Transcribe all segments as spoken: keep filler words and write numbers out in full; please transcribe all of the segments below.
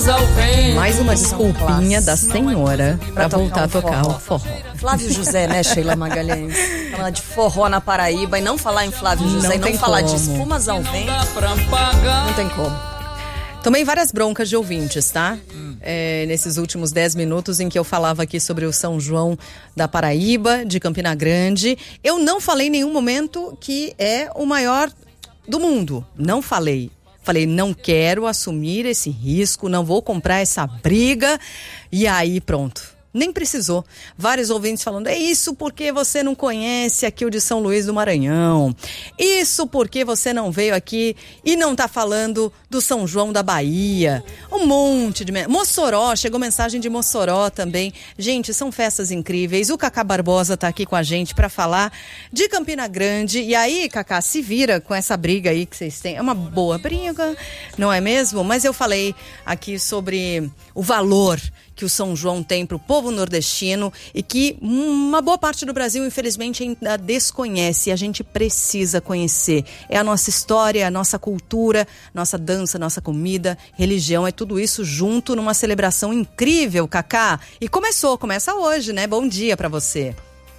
espumas ao vento. Mais uma desculpinha da senhora pra voltar a tocar o forró. Flávio José, né, Sheila Magalhães? Falar de forró na Paraíba e não falar em Flávio José Não e não tem falar como. de espumas ao vento. Não tem como. Tomei várias broncas de ouvintes, tá? Hum. É, nesses últimos dez minutos em que eu falava aqui sobre o São João da Paraíba, de Campina Grande. Eu não falei em nenhum momento que é o maior do mundo. Não falei. Falei, não quero assumir esse risco, não vou comprar essa briga. E aí, pronto. Nem precisou. Vários ouvintes falando, é isso porque você não conhece aqui o de São Luís do Maranhão. Isso porque você não veio aqui e não tá falando do São João da Bahia. Um monte de... Mossoró, chegou mensagem de Mossoró também. Gente, são festas incríveis. O Cacá Barbosa tá aqui com a gente pra falar de Campina Grande. E aí, Cacá, se vira com essa briga aí que vocês têm. É uma boa briga, não é mesmo? Mas eu falei aqui sobre o valor que o São João tem para o povo nordestino e que uma boa parte do Brasil, infelizmente, ainda desconhece. E a gente precisa conhecer. É a nossa história, a nossa cultura, nossa dança, nossa comida, religião, é tudo isso junto numa celebração incrível, Cacá. E começou, começa hoje, né? Bom dia para você.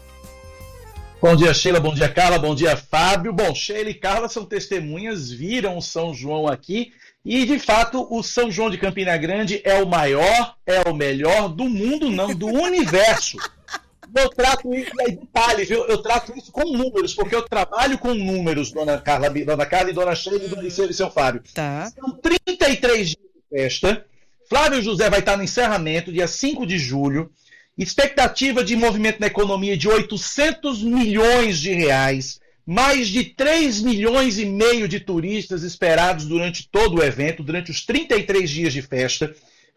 Bom dia, Sheila, bom dia, Carla, bom dia, Fábio. Bom, Sheila e Carla são testemunhas, viram o São João aqui. E, de fato, o São João de Campina Grande é o maior, é o melhor do mundo, não, do universo. Eu trato isso, e aí, detalhe, viu? Eu trato isso com números, porque eu trabalho com números, dona Carla, dona Carla e dona Sheila e dona Liceu e seu Fábio. Tá. São trinta e três dias de festa. Flávio José vai estar no encerramento, dia cinco de julho. Expectativa de movimento na economia de oitocentos milhões de reais. Mais de três milhões e meio de turistas esperados durante todo o evento, durante os trinta e três dias de festa.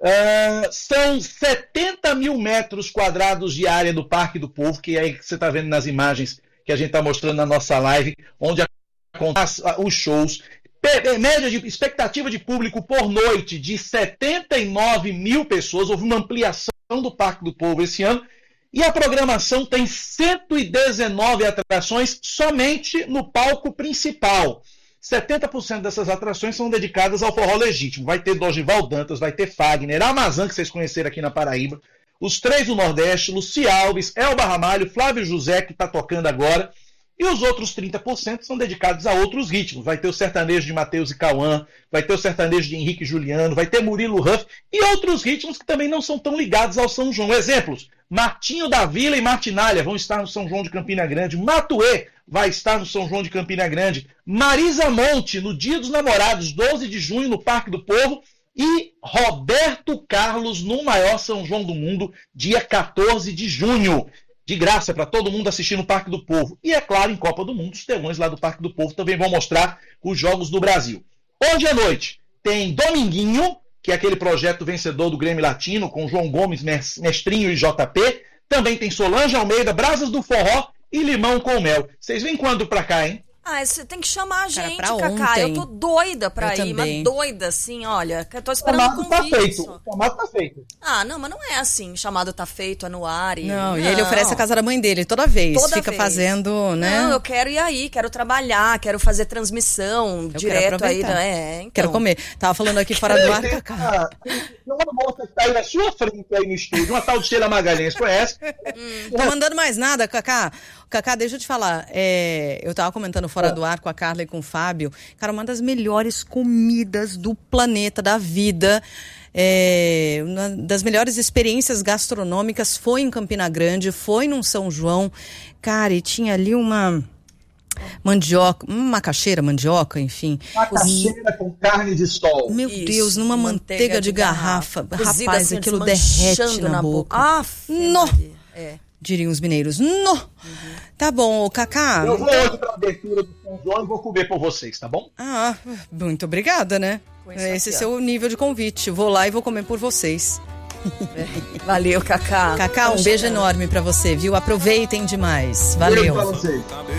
Uh, são setenta mil metros quadrados de área do Parque do Povo, que é aí que você está vendo nas imagens que a gente está mostrando na nossa live, onde acontecem os shows. Média de expectativa de público por noite de setenta e nove mil pessoas. Houve uma ampliação do Parque do Povo esse ano. E a programação tem cento e dezenove atrações somente no palco principal. setenta por cento dessas atrações são dedicadas ao forró legítimo. Vai ter Dorival Dantas, vai ter Fagner, Amazã, que vocês conheceram aqui na Paraíba, os três do Nordeste, Luci Alves, Elba Ramalho, Flávio José, que está tocando agora, e os outros trinta por cento são dedicados a outros ritmos. Vai ter o sertanejo de Matheus e Cauã, vai ter o sertanejo de Henrique e Juliano, vai ter Murilo Huff e outros ritmos que também não são tão ligados ao São João. Exemplos, Martinho da Vila e Martinália vão estar no São João de Campina Grande, Matuê vai estar no São João de Campina Grande, Marisa Monte no Dia dos Namorados, doze de junho, no Parque do Povo, e Roberto Carlos no maior São João do mundo, dia quatorze de junho. De graça para todo mundo assistir no Parque do Povo. E, é claro, em Copa do Mundo, os telões lá do Parque do Povo também vão mostrar os Jogos do Brasil. Hoje à noite tem Dominguinho, que é aquele projeto vencedor do Grêmio Latino, com João Gomes, Mestrinho e J P. Também tem Solange Almeida, Brasas do Forró e Limão com Mel. Vocês vêm quando pra cá, hein? Ah, você tem que chamar a Cara, gente, pra Cacá. ontem. Eu tô doida pra Eu ir, também. mas doida, assim, olha. Eu tô O esperando chamado um tá convite. feito. só. O chamado tá feito. Ah, não, mas não é assim. O chamado tá feito, é no ar. E... Não, e ele oferece a casa da mãe dele toda vez. Toda Fica vez. fazendo, né? Não, eu quero ir aí, quero trabalhar, quero fazer transmissão Eu quero direto aí. aproveitar. É, então. Quero comer. Tava falando aqui fora do ar, Tem Cacá. uma, tem uma moça que tá aí na sua frente aí no estúdio, uma tal de Sheila Magalhães, conhece? Tô mandando mais nada, Cacá. Cacá, deixa eu te falar. É, eu tava comentando fora do ar com a Carla e com o Fábio. Cara, uma das melhores comidas do planeta, da vida. É, uma das melhores experiências gastronômicas foi em Campina Grande, foi num São João. Cara, e tinha ali uma mandioca, uma macaxeira, mandioca, enfim. Macaxeira com carne de sol. Meu Isso, Deus, numa manteiga, manteiga de de garrafa. garrafa. Cozida Rapaz, assim, aquilo desmanchando derrete na, na boca. boca. Aff, No! Maria. É. Diriam os mineiros. No! Uhum. Tá bom, Cacá. Eu vou hoje pra abertura do São João e vou comer por vocês, tá bom? Ah, muito obrigada, né? Esse é o seu nível de convite. Vou lá e vou comer por vocês. Valeu, Cacá. Cacá, um beijo enorme pra você, viu? Aproveitem demais. Valeu. Beijo pra vocês.